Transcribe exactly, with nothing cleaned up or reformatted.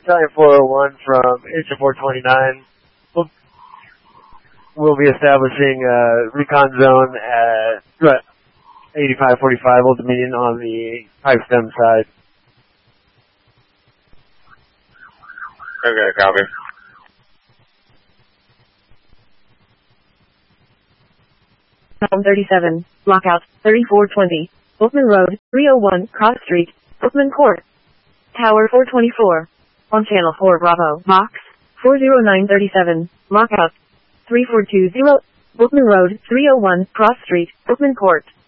Italian four oh one from Engine four twenty-nine. We'll, we'll be establishing a recon zone at eighty-five forty-five Old Dominion on the pipe stem side. Okay, copy. Home thirty-seven, lockout, thirty-four twenty, Bookman Road, three oh one, Cross Street, Bookman Court. Tower four twenty-four. On channel four Bravo, box, four oh nine thirty-seven, lockout, three four two zero, Bookman Road, three oh one, Cross Street, Bookman Court.